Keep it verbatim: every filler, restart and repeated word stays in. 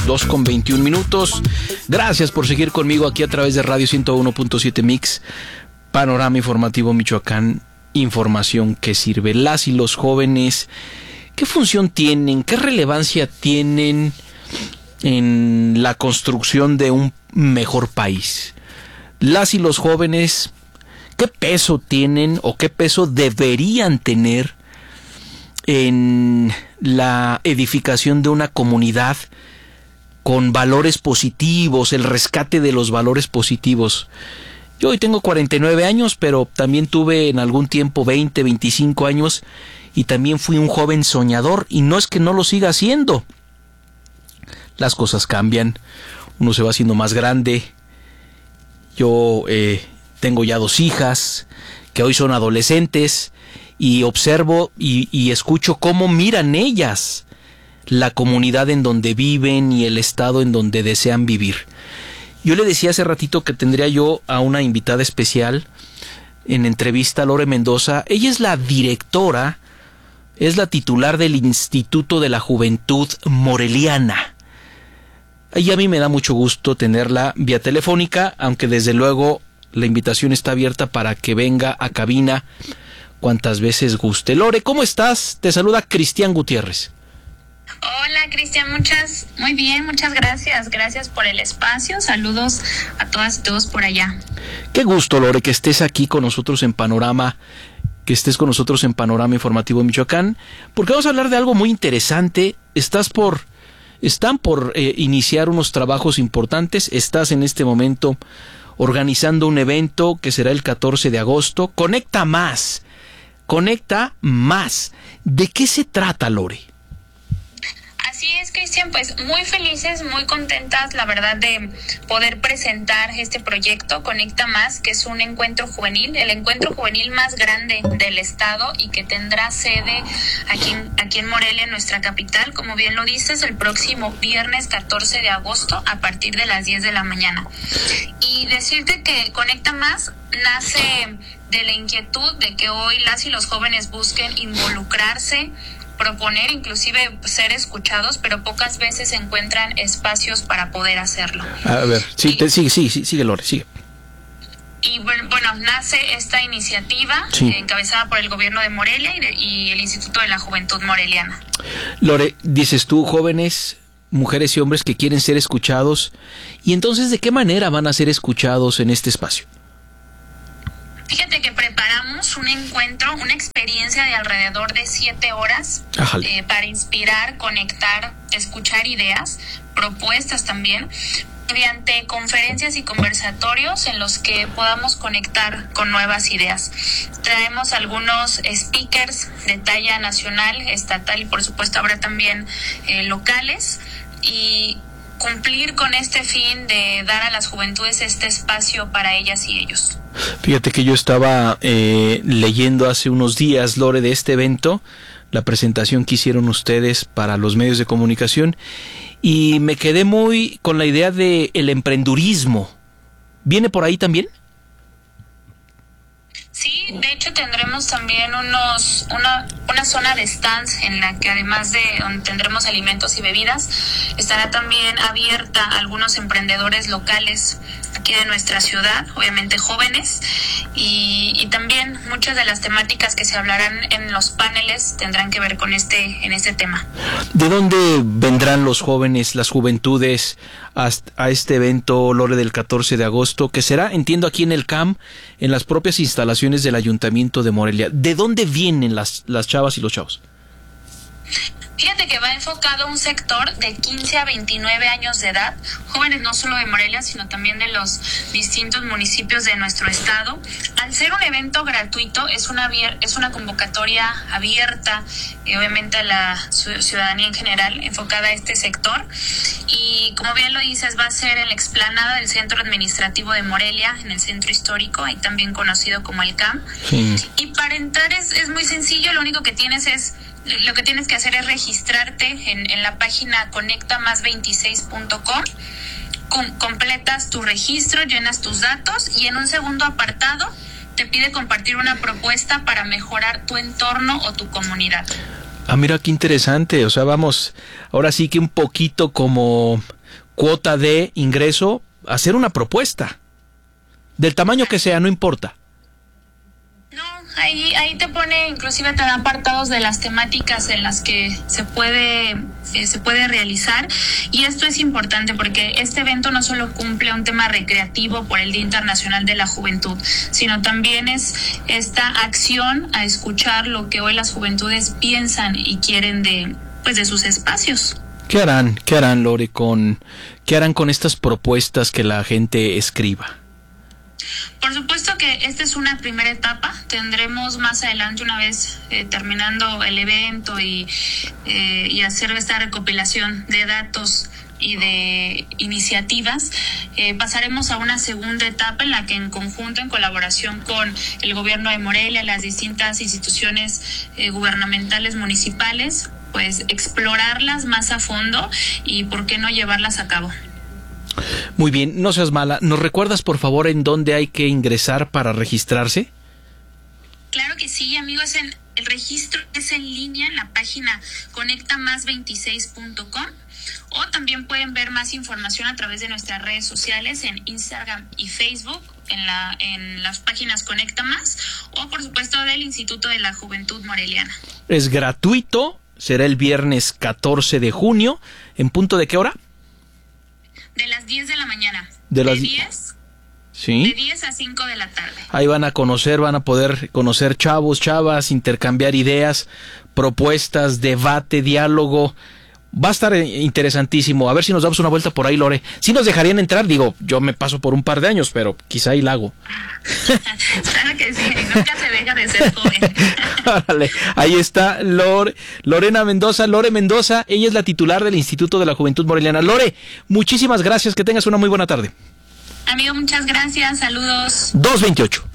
dos con veintiún minutos. Gracias por seguir conmigo aquí a través de Radio ciento uno punto siete Mix, Panorama Informativo Michoacán, información que sirve. Las y los jóvenes, ¿qué función tienen? ¿Qué relevancia tienen en la construcción de un mejor país? Las y los jóvenes, ¿qué peso tienen o qué peso deberían tener en la edificación de una comunidad con valores positivos, el rescate de los valores positivos? Yo hoy tengo cuarenta y nueve años, pero también tuve en algún tiempo veinte, veinticinco años y también fui un joven soñador, y no es que no lo siga haciendo. Las cosas cambian, uno se va haciendo más grande. Yo eh, tengo ya dos hijas que hoy son adolescentes y observo y, y escucho cómo miran ellas la comunidad en donde viven y el estado en donde desean vivir. Yo le decía hace ratito que tendría yo a una invitada especial en entrevista, Lore Mendoza. Ella es la directora, es la titular del Instituto de la Juventud Moreliana. Y a mí me da mucho gusto tenerla vía telefónica, aunque desde luego la invitación está abierta para que venga a cabina cuantas veces guste. Lore, ¿cómo estás? Te saluda Cristian Gutiérrez. Hola, Cristian, muchas, muy bien, muchas gracias, gracias por el espacio, saludos a todas y todos por allá. Qué gusto, Lore, que estés aquí con nosotros en Panorama, que estés con nosotros en Panorama Informativo Michoacán, porque vamos a hablar de algo muy interesante. Estás por, están por eh, iniciar unos trabajos importantes, estás en este momento organizando un evento que será el catorce de agosto, Conecta Más, Conecta Más. ¿De qué se trata, Lore? Así es, Cristian, pues muy felices, muy contentas, la verdad, de poder presentar este proyecto Conecta Más, que es un encuentro juvenil, el encuentro juvenil más grande del estado y que tendrá sede aquí, aquí en Morelia, en nuestra capital, como bien lo dices, el próximo viernes catorce de agosto a partir de las diez de la mañana. Y decirte que Conecta Más nace de la inquietud de que hoy las y los jóvenes busquen involucrarse, proponer, inclusive ser escuchados, pero pocas veces se encuentran espacios para poder hacerlo. A ver, sí, y, te, sigue, sigue, sigue, sigue, Lore, sigue. Y bueno, nace esta iniciativa sí. eh, encabezada por el gobierno de Morelia y, de, y el Instituto de la Juventud Moreliana. Lore, dices tú, jóvenes, mujeres y hombres que quieren ser escuchados, y entonces, ¿de qué manera van a ser escuchados en este espacio? Fíjate que preparamos un encuentro, una experiencia de alrededor de siete horas eh, para inspirar, conectar, escuchar ideas, propuestas también, mediante conferencias y conversatorios en los que podamos conectar con nuevas ideas. Traemos algunos speakers de talla nacional, estatal y por supuesto habrá también eh, locales, y cumplir con este fin de dar a las juventudes este espacio para ellas y ellos. Fíjate que yo estaba eh, leyendo hace unos días, Lore, de este evento, la presentación que hicieron ustedes para los medios de comunicación, y me quedé muy con la idea de el emprendurismo. ¿Viene por ahí también? Sí, de hecho tendremos también unos una una zona de stands en la que además de donde tendremos alimentos y bebidas, estará también abierta a algunos emprendedores locales aquí de nuestra ciudad, obviamente jóvenes, y, y también muchas de las temáticas que se hablarán en los paneles tendrán que ver con este en este tema. ¿De dónde vendrán los jóvenes, las juventudes a, a este evento, Lore, del catorce de agosto, que será, entiendo, aquí en el C A M, en las propias instalaciones del Ayuntamiento de Morelia? ¿De dónde vienen las, las chavas y los chavos? Fíjate que va enfocado a un sector de quince a veintinueve años de edad, jóvenes no solo de Morelia, sino también de los distintos municipios de nuestro estado. Al ser un evento gratuito, es una, es una convocatoria abierta, eh, obviamente a la ciudadanía en general, enfocada a este sector. Y como bien lo dices, va a ser en la explanada del Centro Administrativo de Morelia, en el Centro Histórico, ahí también conocido como el C A M. Sí. Y para entrar es, es muy sencillo, lo único que tienes es Lo que tienes que hacer es registrarte en, en la página conecta más veintiséis punto com, com, completas tu registro, llenas tus datos y en un segundo apartado te pide compartir una propuesta para mejorar tu entorno o tu comunidad. Ah, mira qué interesante. O sea, vamos, ahora sí que un poquito como cuota de ingreso, hacer una propuesta. Del tamaño que sea, no importa. No, ahí, ahí te pone, inclusive te da apartados de las temáticas en las que se puede, eh, se puede realizar. Y esto es importante porque este evento no solo cumple un tema recreativo por el Día Internacional de la Juventud, sino también es esta acción a escuchar lo que hoy las juventudes piensan y quieren de, pues, de sus espacios. ¿Qué harán, qué harán, Lore, con, qué harán con estas propuestas que la gente escriba? Por supuesto que esta es una primera etapa. Tendremos más adelante, una vez eh, terminando el evento y, eh, y hacer esta recopilación de datos y de iniciativas, eh, pasaremos a una segunda etapa en la que en conjunto, en colaboración con el gobierno de Morelia, las distintas instituciones eh, gubernamentales municipales, pues explorarlas más a fondo y por qué no llevarlas a cabo. Muy bien, no seas mala. ¿Nos recuerdas, por favor, en dónde hay que ingresar para registrarse? Claro que sí, amigos. En, el registro es en línea en la página conecta más veintiséis punto com, o también pueden ver más información a través de nuestras redes sociales en Instagram y Facebook, en, la, en las páginas Conecta Más, o por supuesto del Instituto de la Juventud Moreliana. Es gratuito, será el viernes catorce de junio. ¿En punto de qué hora? De las diez de la mañana. De las de diez, ¿sí? De diez a cinco de la tarde. Ahí van a conocer, van a poder conocer chavos, chavas, intercambiar ideas, propuestas, debate, diálogo. Va a estar interesantísimo. A ver si nos damos una vuelta por ahí, Lore. Si nos dejarían entrar, digo, yo me paso por un par de años, pero quizá ahí la hago. Claro que sí, nunca se deja de ser joven. Órale, ahí está Lore, Lorena Mendoza, Lore Mendoza, ella es la titular del Instituto de la Juventud Moreliana. Lore, muchísimas gracias, que tengas una muy buena tarde. Amigo, muchas gracias, saludos. dos veintiocho.